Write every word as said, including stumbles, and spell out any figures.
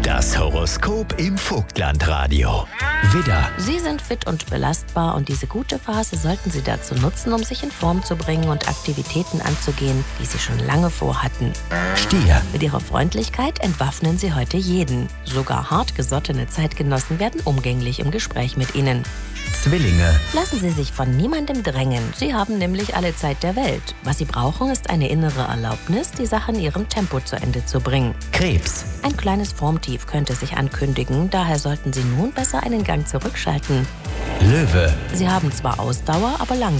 Das Horoskop im Vogtlandradio. Widder, Sie sind fit und belastbar und diese gute Phase sollten Sie dazu nutzen, um sich in Form zu bringen und Aktivitäten anzugehen, die Sie schon lange vorhatten. Stier, Mit Ihrer Freundlichkeit entwaffnen Sie heute jeden. Sogar hartgesottene Zeitgenossen werden umgänglich im Gespräch mit Ihnen. Zwillinge, Lassen Sie sich von niemandem drängen. Sie haben nämlich alle Zeit der Welt. Was Sie brauchen, ist eine innere Erlaubnis, die Sache in ihrem Tempo zu Ende zu bringen. Krebs, Ein kleines Formtief könnte sich ankündigen, daher sollten Sie nun besser einen Gang zurückschalten. Löwe. Sie haben zwar Ausdauer, aber langsam.